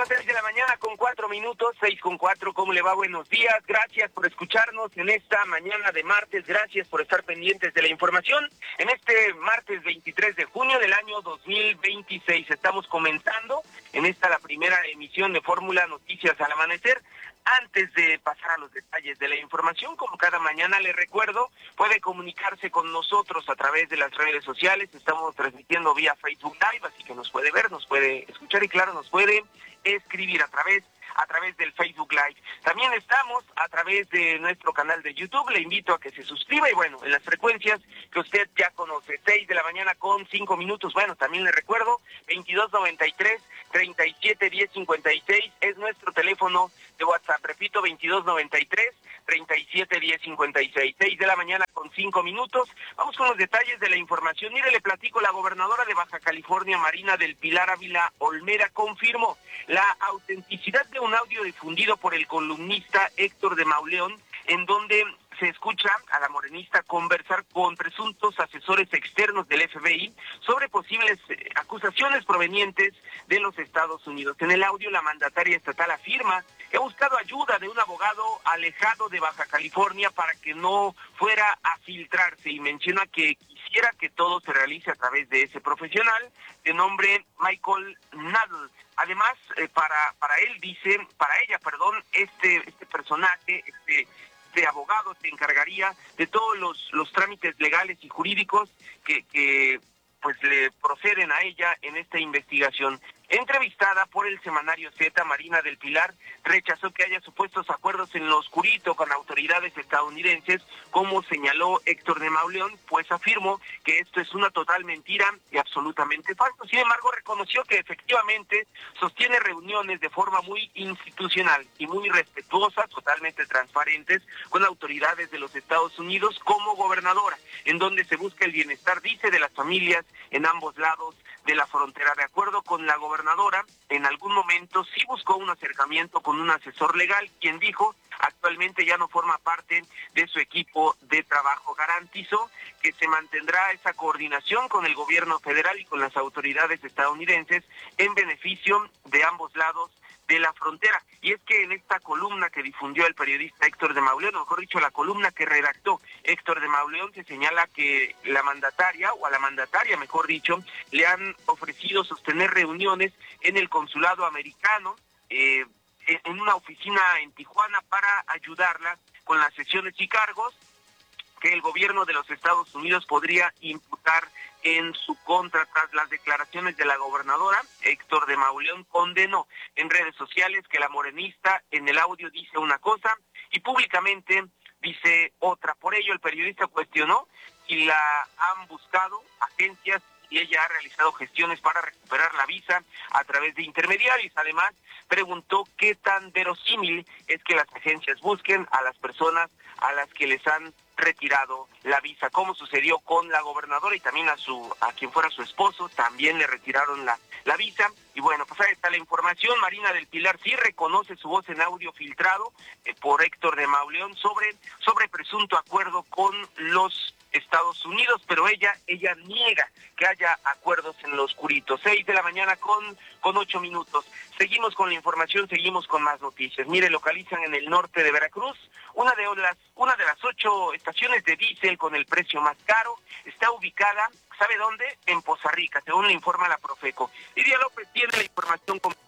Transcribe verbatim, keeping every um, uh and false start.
las seis de la mañana con cuatro minutos, seis con cuatro, ¿cómo le va? Buenos días, gracias por escucharnos en esta mañana de martes, gracias por estar pendientes de la información. En este martes veintitrés de junio del año dos mil veintiséis estamos comenzando en esta la primera emisión de Fórmula Noticias al Amanecer. Antes de pasar a los detalles de la información, como cada mañana le recuerdo, puede comunicarse con nosotros a través de las redes sociales. Estamos transmitiendo vía Facebook Live, así que nos puede ver, nos puede escuchar y claro, nos puede escribir a través a través del Facebook Live. También estamos a través de nuestro canal de YouTube. Le invito a que se suscriba y bueno, en las frecuencias que usted ya conoce, seis de la mañana con cinco minutos. Bueno, también le recuerdo, veintidós noventa y tres, treinta y siete diez cincuenta y seis es nuestro teléfono de WhatsApp. Repito, veintidós noventa y tres, treinta y siete diez cincuenta y seis, seis de la mañana con cinco minutos. Vamos con los detalles de la información. Mire, le platico, la gobernadora de Baja California, Marina del Pilar Ávila Olmera, confirmó la autenticidad de un audio difundido por el columnista Héctor de Mauleón, en donde se escucha a la morenista conversar con presuntos asesores externos del F B I sobre posibles eh, acusaciones provenientes de los Estados Unidos. En el audio, la mandataria estatal afirma que ha buscado ayuda de un abogado alejado de Baja California para que no fuera a filtrarse y menciona que quisiera que todo se realice a través de ese profesional de nombre Michael Nadal. Además, eh, para para él dice, para ella, perdón, este este personaje, este de abogado se encargaría de todos los los trámites legales y jurídicos que que pues le proceden a ella en esta investigación. Entrevistada por el semanario Z, Marina del Pilar rechazó que haya supuestos acuerdos en lo oscurito con autoridades estadounidenses, como señaló Héctor de Mauleón, pues afirmó que esto es una total mentira y absolutamente falso. Sin embargo, reconoció que efectivamente sostiene reuniones de forma muy institucional y muy respetuosa, totalmente transparentes, con autoridades de los Estados Unidos como gobernadora, en donde se busca el bienestar, dice, de las familias en ambos lados de la frontera. De acuerdo con la gobernadora, en algún momento sí buscó un acercamiento con un asesor legal, quien dijo actualmente ya no forma parte de su equipo de trabajo. Garantizó que se mantendrá esa coordinación con el gobierno federal y con las autoridades estadounidenses en beneficio de ambos lados de la frontera. Y es que en esta columna que difundió el periodista Héctor de Mauleón, o mejor dicho, la columna que redactó Héctor de Mauleón, se señala que la mandataria, o a la mandataria, mejor dicho, le han ofrecido sostener reuniones en el consulado americano, eh, en una oficina en Tijuana, para ayudarla con las sesiones y cargos que el gobierno de los Estados Unidos podría imputar en su contra. Tras las declaraciones de la gobernadora, Héctor de Mauleón condenó en redes sociales que la morenista en el audio dice una cosa y públicamente dice otra. Por ello, el periodista cuestionó si la han buscado agencias y ella ha realizado gestiones para recuperar la visa a través de intermediarios. Además, preguntó qué tan verosímil es que las agencias busquen a las personas a las que les han retirado la visa, como sucedió con la gobernadora y también a su a quien fuera su esposo, también le retiraron la, la visa. Y bueno, pues ahí está la información. Marina del Pilar sí reconoce su voz en audio filtrado eh, por Héctor de Mauleón sobre, sobre presunto acuerdo con los Estados Unidos, pero ella ella niega que haya acuerdos en lo oscurito. Seis de la mañana con, con ocho minutos. Seguimos con la información, seguimos con más noticias. Mire, localizan en el norte de Veracruz una de las una de las ocho estaciones de diésel con el precio más caro. Está ubicada, ¿sabe dónde? En Poza Rica, según le informa la Profeco. Lidia López tiene la información completa.